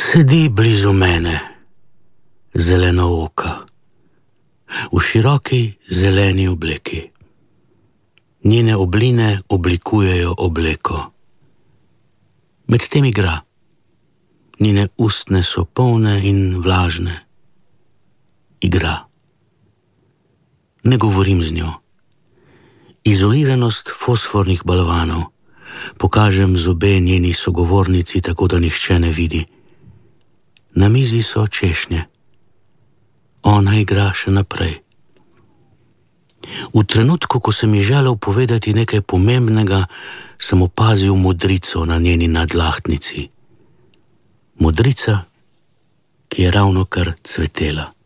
Sedi blizu mene, zelena oka, v široki zeleni obleki. Njene obline oblikujejo obleko. Medtem igra. Njene ustne so polne in vlažne. Igra. Ne govorim z njo. Izoliranost fosfornih balvanov. Pokažem zobe njeni sogovornici, tako da nihče ne vidi. Na mizi so češnje. Ona igra še naprej. V trenutku, ko sem ji želel povedati nekaj pomembnega, sem opazil modrico na njeni nadlahtnici. Modrica, ki je ravnokar cvetela.